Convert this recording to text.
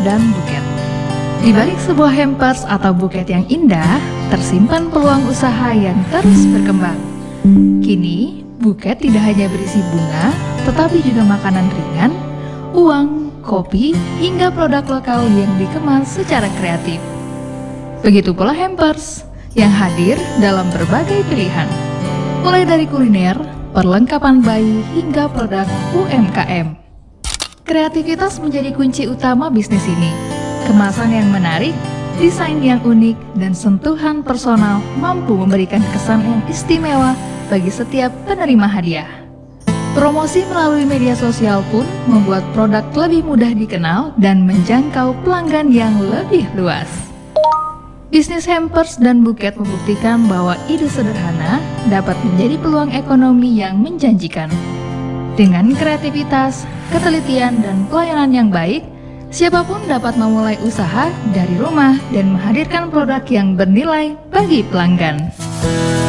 dan buket. Di balik sebuah hampers atau buket yang indah, tersimpan peluang usaha yang terus berkembang. Kini, buket tidak hanya berisi bunga, tetapi juga makanan ringan, uang, kopi, hingga produk lokal yang dikemas secara kreatif. Begitu pula hampers yang hadir dalam berbagai pilihan, mulai dari kuliner, perlengkapan bayi, hingga produk UMKM. Kreativitas menjadi kunci utama bisnis ini. Kemasan yang menarik, desain yang unik, dan sentuhan personal mampu memberikan kesan yang istimewa bagi setiap penerima hadiah. Promosi melalui media sosial pun membuat produk lebih mudah dikenal dan menjangkau pelanggan yang lebih luas. Bisnis hampers dan buket membuktikan bahwa ide sederhana dapat menjadi peluang ekonomi yang menjanjikan. Dengan kreativitas, ketelitian, dan pelayanan yang baik, siapapun dapat memulai usaha dari rumah dan menghadirkan produk yang bernilai bagi pelanggan.